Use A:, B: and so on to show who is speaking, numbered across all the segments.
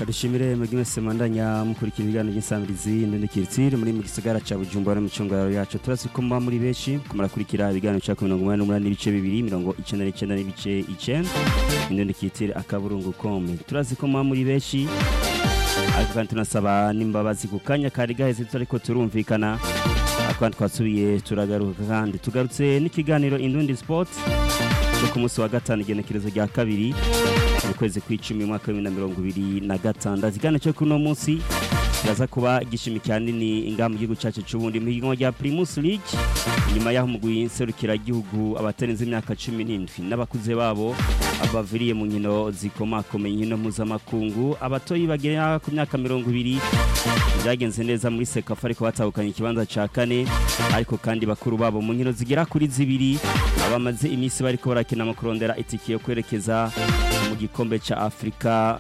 A: Kadushimire mugime semandanya mukurikira ibiganiro by'insamirizi ndendekiritsire muri mu gisagara ca Bujumbura mu cungaro yacu turasukoma muri beshi kumarakurikira ibiganiro cya 188 n'ibice 299 n'ibice 9 ndendekiritsire akaburungu kome turazikoma muri beshi ariko tunasaba nimbabazi kukanya kari gaheze turiko turumvikana akandi twasubiye turagaruka kandi tugarutse n'ikiganiro Indundi Sport cyo ku munsi wa gatanu igenekerezo rya kabiri mu kwezi kw'icumi mwaka wa 2026 zigana cyo kuno munsi kiraza kuba gishimikirana ni ingamu gihugu cyacu cy'ubundi mu higanwa rya Primus League nyuma yaho mugwi serukira gihugu abaterenze imyaka 17 n'abakuze babo abaviriye mu nkino zikomakomeye nkino mpuzamakungu abatoyi bagera ku myaka 20 byagenze neza muri Sekafa ariko batahukanye ikibanza ca kane ariko kandi bakuru babo mu nkino zigera kuri zibiri abamaze imisi bariko barakina mu kurondera itike yo kwerekeza mu gikombe ca Afrika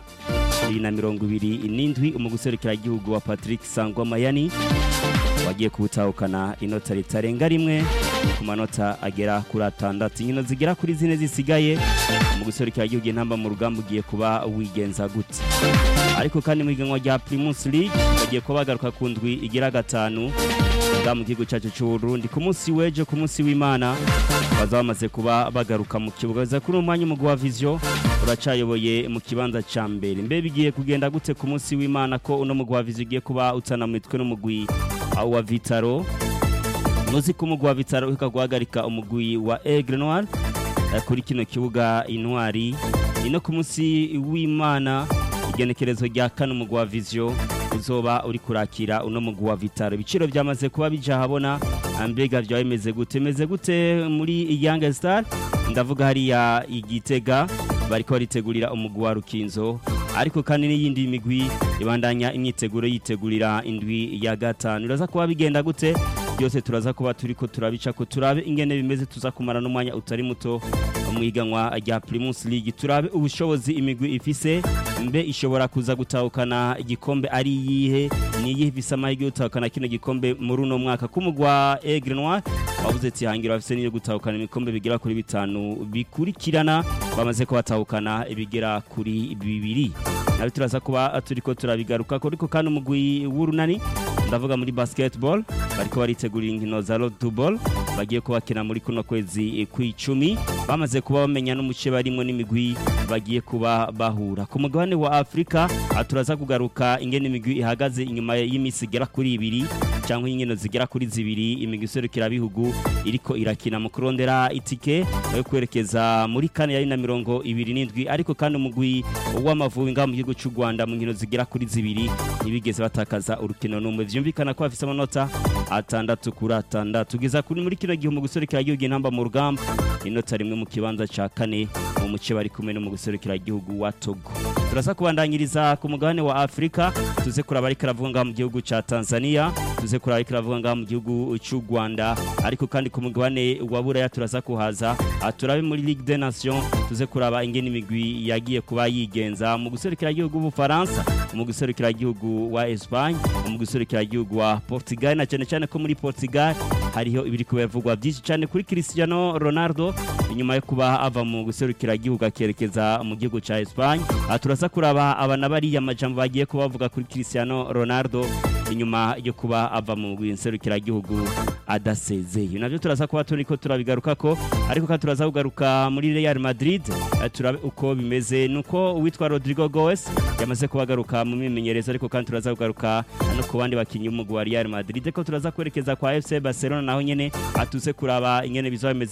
A: 2027 umuguserukira gihugu wa Patrick Sangwa Mayani wagiye kubutahukana inota ritarenga rimwe ku manota agera kuri 6 inkino zigera kuri zine zisigaye umuguserukira gihugu intamba mu rugamba ugiye kuba wigenza gute ariko kandi mu higanwa rya Primus League bagiye kuba bagaruka ku ndwi igira gatanu mu gihugu cyacu cy'u Burundi ku munsi weje ku munsi w'Imana bazamaze kuba bagaruka mu kibuga za kuri umwanya umugwi wa Vision uracayoboye mu kibanza ca mbere mbe bigiye kugenda gute ku munsi w'Imana ko uno mugwi wa Vision ugiye kuba utana mu mitwe n'umugwi wa Vitaro muzi ko umugwi wa Vitaro ukaguhagarika umugwi wa Aigle Noir kuri kino kibuga Intwari ino ku munsi w'Imana igenekerezo rya kane umugwi wa Vision uzoba uri kurakira uno mugwi wa Vitaro biciro byamaze kuba bija habona ambega byawe meze gute muri Young Star ndavuga hari ya Igitega bariko baritegurira umugwi wa Rukinzo ariko kandi n'iyindi migwi ibandanya imyiteguro yitegurira indwi ya gatanu uraza kuba bigenda gute byose turaza kuba turiko turabica ko turabe ingene bimeze tuza kumara n'umwanya utari muto umwiganwa rya Primus League turabe ubushobozi imigwi ifise mbe ishobora kuza gutahukana igikombe ari yihe ni yihe bisama yo gutahukana kino gikombe muri uno mwaka kumugwa Aigle Noir bavuze ati hangira bafise niyo gutahukana ibikombe bigira kuri 5 bikurikirana bamaze ko batahukana ibigera kuri 2 nabi turaza kuba turiko turabigaruka ariko kandi umugwi w'urunani ndavuga muri basketball bariko baritegurira inkino za road to ball bagiye kubakina muri kuno kwezi kw'icumi bamaze kuba bamenya n'umuce barimo n'imigwi bagiye kuba bahura ku mugabane wa Afrika aturaza kugaruka ingene imigwi ihagaze inyuma y'imisi gera kuri 2 cyangwa inkino zigera kuri 2 imigwi serukira bihugu iriko irakina mu kurondera itike yo kwerekeza muri kane ya 27 ariko kandi umugwi w'amavubi ngaho mu gihugu cy'u Rwanda mu nkino zigera kuri 2 ntibigeze batakaza urukino n'umwe vyumvikana ko afise amanota 6 tugeza kuri muri kino gihe mu guserukira igihugu intamba mu rugamba inota rimwe mu kibanza ca kane mu muce bari kumwe no mu guserukira igihugu wa Togo turasa kubandanyiriza ku mugabane wa Afrika tuze kuraba ari karavuga ngaho mu gihugu ca Tanzania tuze kuraba ari karavuga ngaho mu gihugu cy'u Rwanda ariko kandi ku mugabane wa Buraya turasa kuhaza turabe muri Ligue des Nations tuze kuraba ingene imigwi yagiye kuba yigenza mu guserukira igihugu b'Ufaransa mu guserukira igihugu wa Espagne mu guserukira igihugu wa Portugal na cyane ko muri Portugal hariho ibiri kubavugwa byinshi cyane kuri Cristiano Ronaldo inyuma yo kuba ava mu guserukira igihugu akerekeza mu gihugu ca Espagne turasa kuraba abana bari amajambo bagiye kubavuga kuri Cristiano Ronaldo inyuma yo kuba ava mu guserukira igihugu adasezeye navyo turasa kuba turiko turabigaruka ko ariko ka turaza kugaruka muri Real Madrid turabe uko bimeze nuko uwitwa Rodrigo Goes yamaze kubagaruka mu mimenyerezo ariko kandi turaza kugaruka no ku bandi bakinyi umugwi wa Real Madrid ko turaza kwerekeza kwa FC Barcelona naho nyene atuze kuraba ingene bizaba